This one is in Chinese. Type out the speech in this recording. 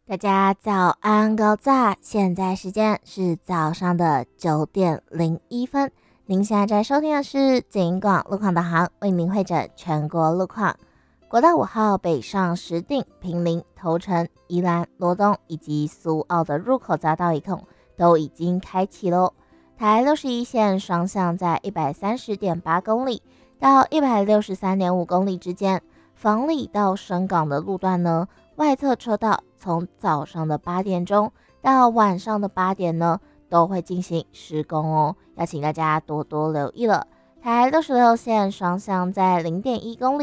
大家早安高早，现在时间是早上的9:01。您现在在收听的是警广路况导航，为您会诊全国路况。国道5号北上石碇、坪林、头城、宜兰、罗东以及苏澳的入口匝道一控都已经开启咯。台61线双向在 130.8 公里到 163.5 公里之间，房里到深港的路段呢，外侧车道从早上的8点钟到晚上的8点呢，都会进行施工哦，要请大家多多留意了。台66线双向在 0.1 公里